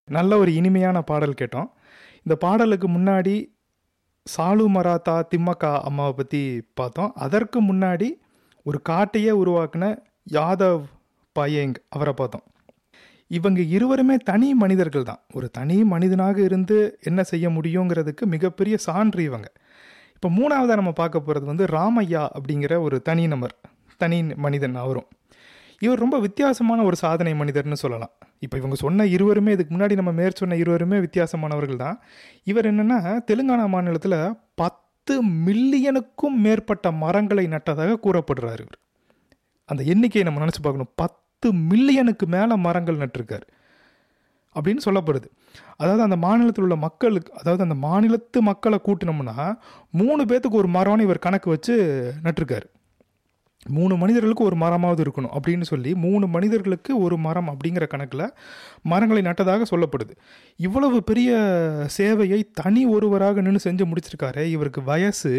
நல்ல ஒரு இனிமையான பாடல் கேட்டோம். இந்த பாடலுக்கு முன்னாடி சாலு மராத்தா திம்மக்கா அம்மாவை பற்றி பார்த்தோம். அதற்கு முன்னாடி ஒரு காட்டையே உருவாக்குன யாதவ் பாயேங் அவரை பார்த்தோம். இவங்க இருவருமே தனி மனிதர்கள் தான். ஒரு தனி மனிதனாக இருந்து என்ன செய்ய முடியுங்கிறதுக்கு மிகப்பெரிய சான்று இவங்க. இப்போ மூணாவதாக நம்ம பார்க்க போகிறது ராமையா அப்படிங்கிற ஒரு தனி மனிதன். அவரும் இவர் ரொம்ப வித்தியாசமான ஒரு சாதனை மனிதர்னு சொல்லலாம். இப்போ இவங்க சொன்ன இருவருமே, இதுக்கு முன்னாடி நம்ம சொன்ன இருவருமே வித்தியாசமானவர்கள் தான். இவர் என்னென்னா, தெலுங்கானா மாநிலத்தில் 10 மில்லியனுக்கும் மேற்பட்ட மரங்களை நட்டதாக கூறப்படுறார். இவர் அந்த எண்ணிக்கையை நம்ம நினச்சி பார்க்கணும். 10 மில்லியனுக்கு மேலே மரங்கள் நட்டிருக்கார் அப்படின்னு சொல்லப்படுது. அதாவது அந்த மாநிலத்தில் உள்ள மக்களுக்கு, அதாவது அந்த மாநிலத்து மக்களை கூட்டினோம்னா 3 பேர்த்துக்கு ஒரு மரம்னு இவர் கணக்கு வச்சு நட்டிருக்காரு. 3 மனிதர்களுக்கு ஒரு மரமாவது இருக்கணும் அப்படின்னு சொல்லி 3 மனிதர்களுக்கு ஒரு மரம் அப்படிங்கிற கணக்கில் மரங்களை நட்டதாக சொல்லப்படுது. இவ்வளவு பெரிய சேவையை தனி ஒருவராக நின்று செஞ்சு முடிச்சிருக்காரு. இவருக்கு வயசு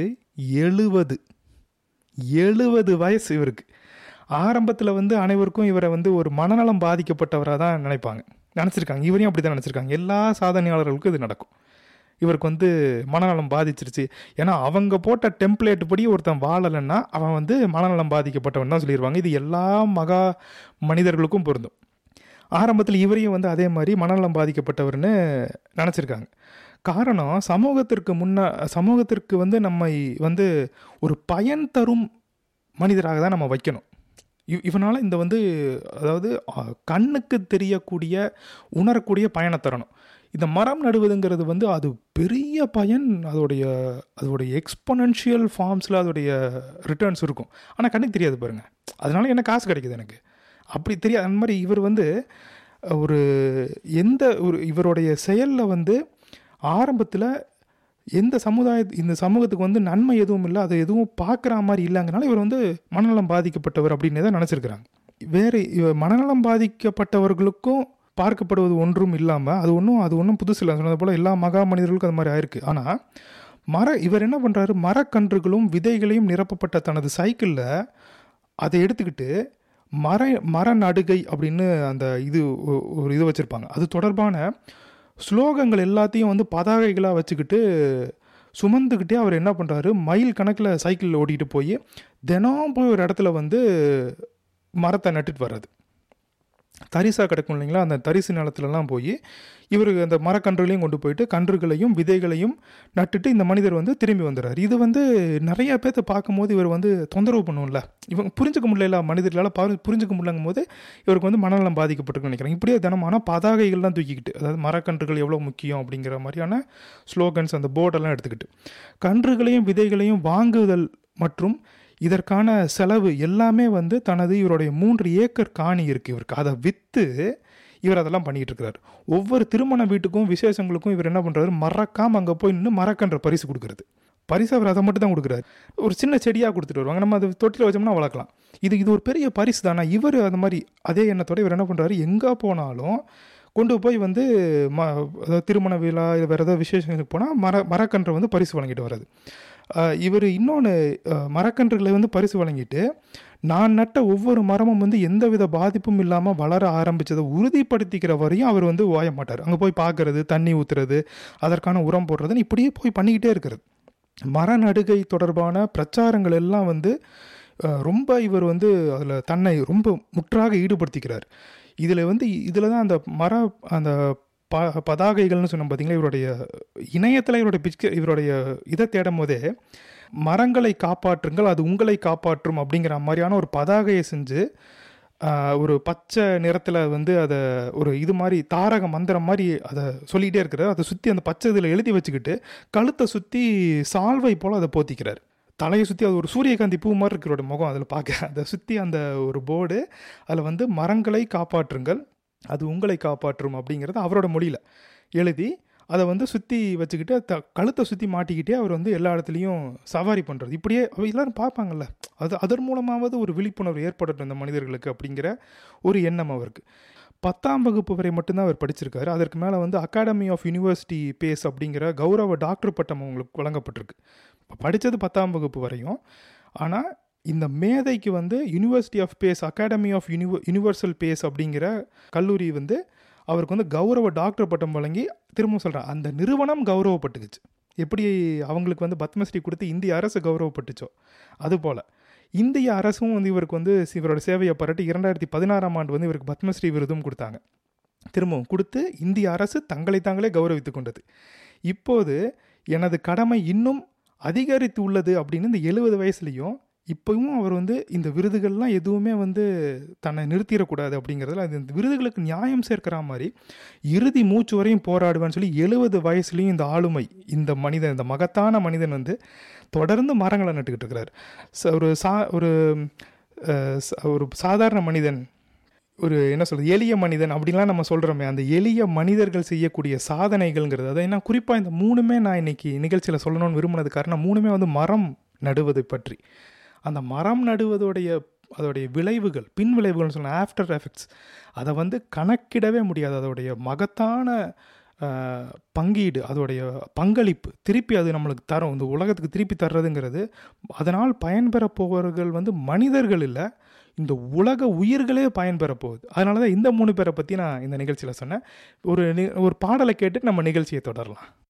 70 வயசு இவருக்கு. ஆரம்பத்தில் அனைவருக்கும் இவரை ஒரு மனநலம் பாதிக்கப்பட்டவராக தான் நினச்சிருக்காங்க. இவரையும் அப்படி தான் நினச்சிருக்காங்க. எல்லா சாதனையாளர்களுக்கும் இது நடக்கும். இவருக்கு மனநலம் பாதிச்சிருச்சு. ஏன்னா அவங்க போட்ட டெம்ப்ளேட் படி ஒருத்தன் வாழலைன்னா அவன் மனநலம் பாதிக்கப்பட்டவன் தான் சொல்லிடுவாங்க. இது எல்லா மகா மனிதர்களுக்கும் பொருந்தும். ஆரம்பத்தில் இவரையும் அதே மாதிரி மனநலம் பாதிக்கப்பட்டவர்னு நினச்சிருக்காங்க. காரணம், சமூகத்திற்கு நம்மை ஒரு பயன் தரும் மனிதராக தான் நம்ம வைக்கணும். இவனால் இந்த அதாவது கண்ணுக்கு தெரியக்கூடிய உணரக்கூடிய பயனை தரணும். இந்த மரம் நடுவதுங்கிறது அது பெரிய பயன். அதோடைய எக்ஸ்பொனென்ஷியல் ஃபார்ம்ஸில் அதோடைய ரிட்டர்ன்ஸ் இருக்கும். ஆனால் கண்ணுக்கு தெரியாது பாருங்கள். அதனால என்ன காசு கிடைக்குது எனக்கு அப்படி தெரியாது. அந்த மாதிரி இவர் இவருடைய செயலில் ஆரம்பத்தில் இந்த சமூகத்துக்கு நன்மை எதுவும் இல்லை, அது எதுவும் பார்க்குற மாதிரி இல்லைங்கனால இவர் மனநலம் பாதிக்கப்பட்டவர் அப்படின்னு தான் நினச்சிருக்கிறாங்க. வேறு மனநலம் பாதிக்கப்பட்டவர்களுக்கும் பார்க்கப்படுவது ஒன்றும் இல்லாமல் அது ஒன்றும் புதுசு இல்லை. சொன்னது போல் எல்லா மகா மனிதர்களுக்கும் அது மாதிரி ஆயிருக்கு. ஆனால் இவர் என்ன பண்ணுறாரு, மரக்கன்றுகளும் விதைகளையும் நிரப்பப்பட்ட தனது சைக்கிளில் அதை எடுத்துக்கிட்டு மர நடுகை அப்படின்னு அந்த ஒரு இது வச்சுருப்பாங்க. அது தொடர்பான ஸ்லோகங்கள் எல்லாத்தையும் பதாகைகளாக வச்சுக்கிட்டு சுமந்துக்கிட்டே அவர் என்ன பண்ணுறாரு, மைல் கணக்கில் சைக்கிளில் ஓட்டிகிட்டு போய் தினம் போய் ஒரு இடத்துல மரத்தை நட்டுட்டு வர்றது. தரிசாக கிடக்கும் இல்லைங்களா, அந்த தரிசு நிலத்துலலாம் போய் இவர் அந்த மரக்கன்றுகளையும் கொண்டு போயிட்டு கன்றுகளையும் விதைகளையும் நட்டுட்டு இந்த மனிதர் திரும்பி வந்துடுறாரு. இது நிறைய பேர்த்த பார்க்கும்போது இவர் தொந்தரவு பண்ணுவோம்ல, இவங்க புரிஞ்சுக்க முடியல, மனிதர்களால் புரிஞ்சுக்க முடியலங்கும் போது இவருக்கு மனநலம் பாதிக்கப்பட்டிருக்குன்னு நினைக்கிறேன். இப்படியே தினமான பதாகைகள்லாம் தூக்கிக்கிட்டு, அதாவது மரக்கன்றுகள் எவ்வளோ முக்கியம் அப்படிங்கிற மாதிரியான ஸ்லோகன்ஸ் அந்த போர்டெல்லாம் எடுத்துக்கிட்டு கன்றுகளையும் விதைகளையும் வாங்குதல் மற்றும் இதற்கான செலவு எல்லாமே தனது இவருடைய 3 ஏக்கர் காணி இருக்குது இவருக்கு, அதை விற்று இவர் அதெல்லாம் பண்ணிகிட்டு இருக்கிறார். ஒவ்வொரு திருமண வீட்டுக்கும் விசேஷங்களுக்கும் இவர் என்ன பண்ணுறாரு, மறக்காமல் அங்கே போய் நின்று மரக்கன்ற பரிசு கொடுக்குறது. பரிசு அவர் அதை மட்டும் தான் கொடுக்குறாரு. ஒரு சின்ன செடியாக கொடுத்துட்டு வருவாங்க, நம்ம அதை தொட்டில் வச்சோம்னா வளர்க்கலாம். இது ஒரு பெரிய பரிசு தானே. இவர் அந்த மாதிரி அதே எண்ணத்தோடு இவர் என்ன பண்ணுறாரு, எங்கே போனாலும் கொண்டு போய் அதாவது திருமண விழா வேறு ஏதாவது விசேஷங்களுக்கு போனால் மரக்கன்றை பரிசு வழங்கிட்டு வர்றது. இவர் இன்னொன்று மரக்கன்றுகளை பரிசு வழங்கிட்டு நான் நட்ட ஒவ்வொரு மரமும் எந்தவித பாதிப்பும் இல்லாமல் வளர ஆரம்பித்ததை உறுதிப்படுத்திக்கிற வரையும் அவர் ஓய மாட்டார். அங்கே போய் பார்க்கறது, தண்ணி ஊற்றுறது, அதற்கான உரம் போடுறதுன்னு இப்படியே போய் பண்ணிக்கிட்டே இருக்கிறது. மர நடுகை தொடர்பான பிரச்சாரங்கள் எல்லாம் ரொம்ப இவர் அதில் தன்னை ரொம்ப முற்றாக ஈடுபடுத்திக்கிறார். இதில் தான் அந்த பதாகைகள்னு சொன்னோம் பார்த்தீங்களா, இவருடைய இணையத்தில் இவருடைய இதை தேடும் போதே மரங்களை காப்பாற்றுங்கள் அது உங்களை காப்பாற்றும் அப்படிங்கிற மாதிரியான ஒரு பதாகையை செஞ்சு ஒரு பச்சை நிறத்தில் அதை ஒரு இது மாதிரி தாரக மந்திரம் மாதிரி அதை சொல்லிகிட்டே இருக்கிறார். அதை சுற்றி அந்த பச்சை இதில் எழுதி வச்சுக்கிட்டு கழுத்தை சுற்றி சால்வை போல் அதை போத்திக்கிறார். தலையை சுற்றி அது ஒரு சூரியகாந்தி பூ மாதிரி இருக்கிறோட முகம் அதில் பார்க்க, அதை சுற்றி அந்த ஒரு போர்டு அதில் மரங்களை காப்பாற்றுங்கள் அது உங்களை காப்பாற்றும் அப்படிங்கிறது அவரோட மொழியில் எழுதி அதை சுற்றி வச்சுக்கிட்டு கழுத்தை சுற்றி மாட்டிக்கிட்டே அவர் எல்லா இடத்துலையும் சவாரி பண்ணுறது. இப்படியே எல்லோரும் பார்ப்பாங்கல்ல, அதன் மூலமாவது ஒரு விழிப்புணர்வு ஏற்படட்டும் இந்த மனிதர்களுக்கு அப்படிங்கிற ஒரு எண்ணம் அவருக்கு. 10ஆம் வகுப்பு வரை மட்டும்தான் அவர் படிச்சிருக்காரு. அதற்கு மேலே அகாடமி ஆஃப் யூனிவர்சிட்டி பேஸ் அப்படிங்கிற கௌரவ டாக்டர் பட்டம் அவங்களுக்கு வழங்கப்பட்டிருக்கு. இப்போ படித்தது 10ஆம் வகுப்பு வரையும். ஆனால் இந்த மேதைக்கு university of base, academy of universal base அப்படிங்கிற கல்லூரி அவருக்கு வந்து கௌரவ டாக்டர் பட்டம் வழங்கி, திரும்ப சொல்கிறேன், அந்த நிறுவனம் கௌரவப்பட்டுக்குச்சு. எப்படி அவங்களுக்கு வந்து பத்மஸ்ரீ கொடுத்து இந்திய அரசு கௌரவப்பட்டுச்சோ அதுபோல் இந்திய அரசும் வந்து இவருக்கு வந்து இவரோட சேவையை பாராட்டி 2016ஆம் ஆண்டு வந்து இவருக்கு பத்மஸ்ரீ விருதும் கொடுத்தாங்க. திரும்பவும் கொடுத்து இந்திய அரசு தங்களை தாங்களே கௌரவித்து கொண்டது. இப்போது எனது கடமை இன்னும் அதிகரித்து உள்ளது அப்படின்னு இந்த 70 வயசுலேயும் இப்போவும் அவர் வந்து இந்த விருதுகள்லாம் எதுவுமே வந்து தன்னை நிறுத்திடக்கூடாது அப்படிங்கிறதுல இந்த விருதுகளுக்கு நியாயம் சேர்க்கிற மாதிரி இறுதி மூச்சு வரையும் போராடுவேன்னு சொல்லி 70 வயசுலேயும் இந்த ஆளுமை, இந்த மனிதன், இந்த மகத்தான மனிதன் வந்து தொடர்ந்து மரங்களை நட்டுக்கிட்டு இருக்கிறார். ஒரு சாதாரண மனிதன், ஒரு என்ன சொல்கிறது, எளிய மனிதன் அப்படின்லாம் நம்ம சொல்கிறோமே, அந்த எளிய மனிதர்கள் செய்யக்கூடிய சாதனைகள்ங்கிறது அதை என்ன குறிப்பாக இந்த 3மே நான் இன்றைக்கி நிகழ்ச்சியில் சொல்லணும்னு விரும்பினது காரணம் 3மே வந்து மரம் நடுவதை பற்றி. அந்த மரம் நடுவதோடைய அதோடைய விளைவுகள், பின் விளைவுகள்னு சொன்ன ஆஃப்டர் எஃபெக்ட்ஸ், அதை வந்து கணக்கிடவே முடியாது. அதோடைய மகத்தான பங்கீடு, அதோடைய பங்களிப்பு திருப்பி அது நம்மளுக்கு தரும், இந்த உலகத்துக்கு திருப்பி தர்றதுங்கிறது. அதனால் பயன்பெற போவர்கள் வந்து மனிதர்கள் இல்லை, இந்த உலக உயிர்களே பயன்பெற போகுது. அதனால தான் இந்த 3 பேரை பற்றி நான் இந்த நிகழ்ச்சியில் சொன்னேன். ஒரு பாடலை கேட்டு நம்ம நிகழ்ச்சியை தொடரலாம்.